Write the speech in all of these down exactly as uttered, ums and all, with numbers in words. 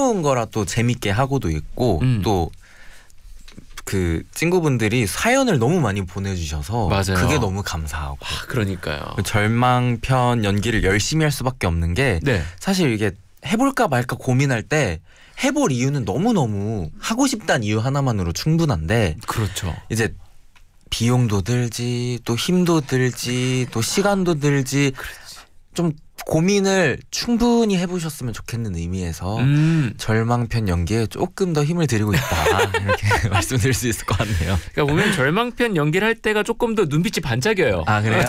새로운 거라 또 재밌게 하고도 있고 음. 또 그 친구분들이 사연을 너무 많이 보내주셔서 맞아요. 그게 너무 감사하고. 아, 그러니까요. 그 절망편 연기를 열심히 할 수밖에 없는 게 네. 사실 이게 해볼까 말까 고민할 때 해볼 이유는 너무너무 하고 싶다는 이유 하나만으로 충분한데 그렇죠. 이제 비용도 들지 또 힘도 들지 또 시간도 들지 좀 고민을 충분히 해보셨으면 좋겠는 의미에서 음. 절망편 연기에 조금 더 힘을 들이고 있다 이렇게 말씀드릴 수 있을 것 같네요. 그러니까 보면 절망편 연기를 할 때가 조금 더 눈빛이 반짝여요. 아 그래요?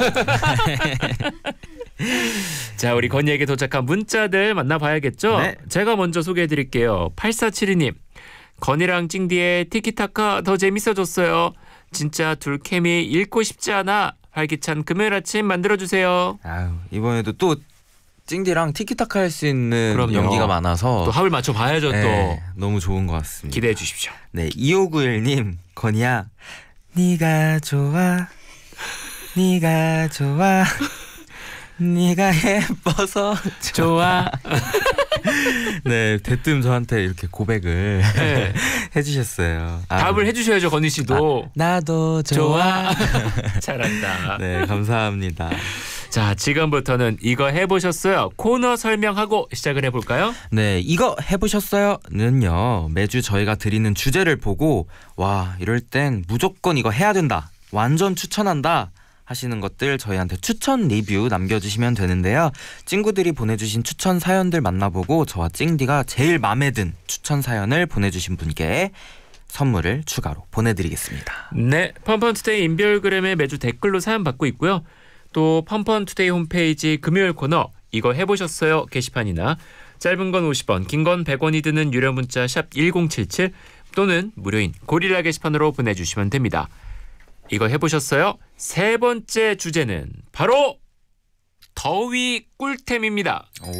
자, 우리 건이에게 도착한 문자들 만나봐야겠죠? 네. 제가 먼저 소개해드릴게요. 팔사칠이 님. 건이랑 찡디의 티키타카 더 재밌어졌어요. 진짜 둘 케미 잃고 싶지 않아. 활기찬 금요일 아침 만들어주세요. 아유, 이번에도 또 찡디랑 티키타카 할 수 있는 그럼요. 연기가 많아서 또 합을 맞춰봐야죠. 네, 또 너무 좋은 것 같습니다. 기대해 주십시오. 네, 이오구일 님 건이야 네가 좋아 네가 좋아 네가 예뻐서 좋아. 네, 대뜸 저한테 이렇게 고백을 네. 해주셨어요. 아, 답을 해주셔야죠, 건희 씨도. 아, 나도 좋아. 좋아. 잘한다. 네, 감사합니다. 자, 지금부터는 이거 해보셨어요? 코너 설명하고 시작을 해볼까요? 네, 이거 해보셨어요?는요 매주 저희가 드리는 주제를 보고 와 이럴 땐 무조건 이거 해야 된다, 완전 추천한다 하시는 것들 저희한테 추천 리뷰 남겨주시면 되는데요. 친구들이 보내주신 추천 사연들 만나보고 저와 찡디가 제일 마음에 든 추천 사연을 보내주신 분께 선물을 추가로 보내드리겠습니다. 네, 펀펀투데이 인별그램에 매주 댓글로 사연 받고 있고요. 또 펀펀투데이 홈페이지 금요일 코너 이거 해보셨어요? 게시판이나 짧은 건 오십 원, 긴 건 백 원이 드는 유료 문자 샵 일공칠칠 또는 무료인 고릴라 게시판으로 보내주시면 됩니다. 이거 해보셨어요? 세 번째 주제는 바로 더위 꿀템입니다. 오.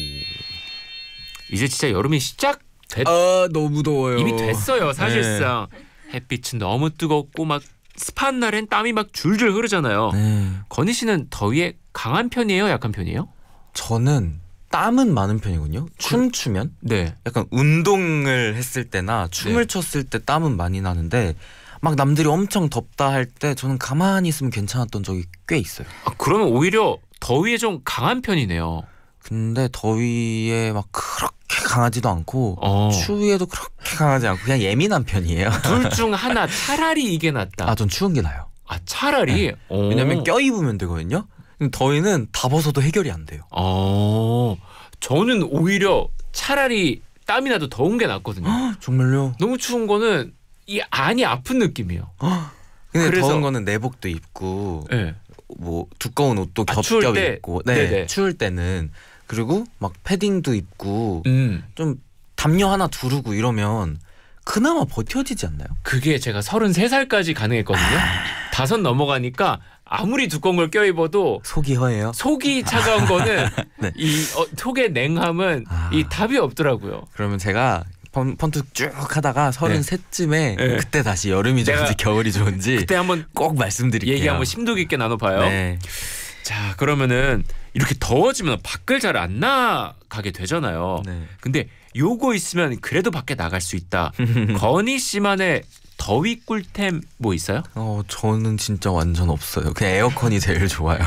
이제 진짜 여름이 시작 됐, 아 너무 더워요. 이미 됐어요. 사실상 네. 햇빛은 너무 뜨겁고 막 습한 날엔 땀이 막 줄줄 흐르잖아요. 네. 건희 씨는 더위에 강한 편이에요? 약한 편이에요? 저는 땀은 많은 편이거든요. 춤 추면 네. 약간 운동을 했을 때나 춤을 네. 췄을 때 땀은 많이 나는데 막 남들이 엄청 덥다 할 때 저는 가만히 있으면 괜찮았던 적이 꽤 있어요. 아, 그러면 오히려 더위에 좀 강한 편이네요. 근데 더위에 막 그렇게 강하지도 않고 어. 추위에도 그렇게 강하지 않고 그냥 예민한 편이에요. 둘 중 하나 차라리 이게 낫다. 아, 전 추운 게 나요. 아, 차라리? 네. 오. 왜냐면 껴입으면 되거든요. 근데 더위는 다 벗어도 해결이 안 돼요. 어, 저는 오히려 차라리 땀이 나도 더운 게 낫거든요. 헉, 정말요? 너무 추운 거는 이 안이 아픈 느낌이에요. 헉, 근데 그래서- 더운 거는 내복도 입고 네. 뭐 두꺼운 옷도 아, 추울 겹겹 때? 입고 네, 네네. 추울 때는 그리고 막 패딩도 입고 음, 좀 담요 하나 두르고 이러면 그나마 버텨지지 않나요? 그게 제가 서른세 살까지 가능했거든요. 다섯 넘어가니까 아무리 두꺼운 걸 껴입어도 속이 허해요? 속이 차가운 거는 네. 이 어, 속의 냉함은 아. 이 답이 없더라고요. 그러면 제가 펀, 펀트 쭉 하다가 서른셋쯤에 네. 그때 다시 여름이 내가 좋은지 겨울이 좋은지 그때 한번 꼭 말씀드릴게요. 얘기 한번 심도 깊게 나눠봐요. 네. 자, 그러면은 이렇게 더워지면 밖을 잘 안 나가게 되잖아요. 네. 근데 요거 있으면 그래도 밖에 나갈 수 있다. 건희 씨만의 더위 꿀템 뭐 있어요? 어 저는 진짜 완전 없어요. 그냥 에어컨이 제일 좋아요.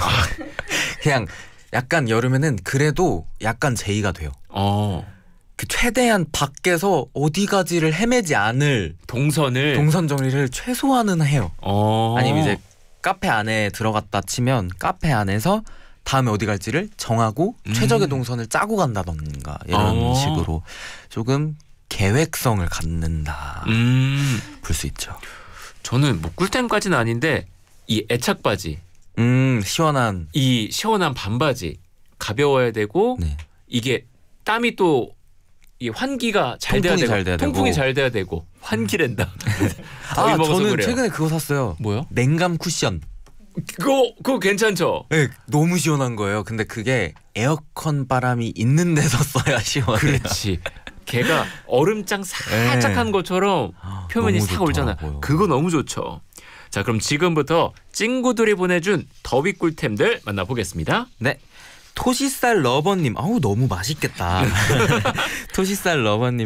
그냥 약간 여름에는 그래도 약간 제의가 돼요. 어, 그 최대한 밖에서 어디 가지를 헤매지 않을 동선을 동선 정리를 최소한은 해요. 어. 아니면 이제 카페 안에 들어갔다 치면 카페 안에서 다음에 어디 갈지를 정하고 음. 최적의 동선을 짜고 간다던가 이런 어. 식으로 조금 계획성을 갖는다 음, 볼 수 있죠. 저는 뭐 꿀템까지는 아닌데 이 애착 바지, 음 시원한 이 시원한 반바지 가벼워야 되고 네. 이게 땀이 또 이 환기가 잘 돼야 통풍이 되고 잘 돼야 되고. 통풍이 잘 돼야 되고 환기랜다. 더위 아 먹어서 저는 그래요. 최근에 그거 샀어요. 뭐요? 냉감 쿠션. 그거 그거 괜찮죠? 네, 너무 시원한 거예요. 근데 그게 에어컨 바람이 있는 데서 써야 시원해요. 그렇지. 걔가 얼음장 살짝 네. 한 것처럼 표면이 너무 싹 올잖아. 좋더라고요. 그거 너무 좋죠. 자, 그럼 지금부터 찡구들이 보내준 더위 꿀템들 만나보겠습니다. 네. 토시살 러버님, 아우 너무 맛있겠다. 토시살 러버님